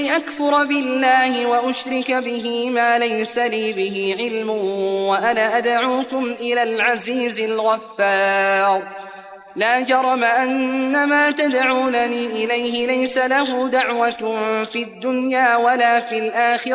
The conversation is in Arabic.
أكفر بالله وأشرك به ما ليس لي به علم وأنا أدعوكم إلى العزيز الغفار. لا جرم أن ما تدعونني إليه ليس له دعوة في الدنيا ولا في الآخرة